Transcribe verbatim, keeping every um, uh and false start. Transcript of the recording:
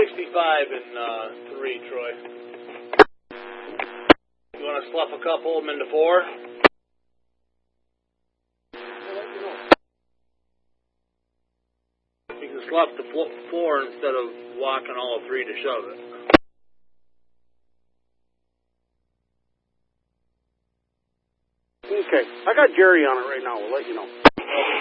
sixty-five and uh, three, Troy. You want to slough a couple of them into four? You can slough the four instead of walking all three to shove it. Okay, I got Jerry on it right now. We'll let you know.